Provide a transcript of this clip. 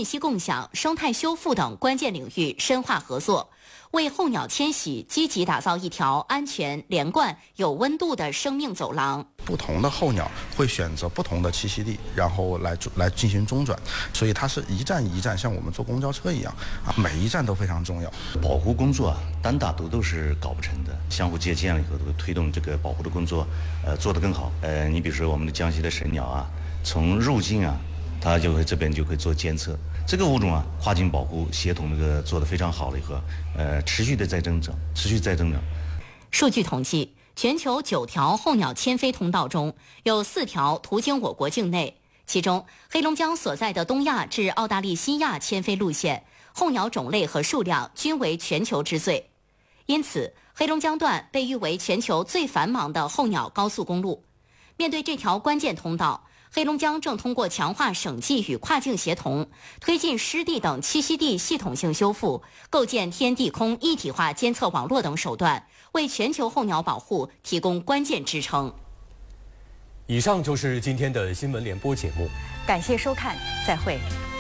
信息共享、生态修复等关键领域深化合作，为候鸟迁徙积极打造一条安全、连贯、有温度的生命走廊。 不同的候鸟会选择不同的栖息地，然后来进行中转，所以它是一站一站，像我们坐公交车一样啊，每一站都非常重要。 保护工作单打独斗是搞不成的，相互借鉴了以后，都推动这个保护的工作，做得更好。你比如说我们的江西的神鸟啊，从入境啊，它这边就会做监测。这个物种啊，跨境保护协同做得非常好了以后，持续在增长。 数据统计，全球9条候鸟迁飞通道中有4条途经我国境内，其中黑龙江所在的东亚至澳大利西亚迁飞路线，候鸟种类和数量均为全球之最。因此，黑龙江段被誉为全球最繁忙的候鸟高速公路。面对这条关键通道，黑龙江正通过强化省际与跨境协同，推进湿地等栖息地系统性修复，构建天地空一体化监测网络等手段，为全球候鸟保护提供关键支撑。 以上就是今天的新闻联播节目， 感谢收看，再会。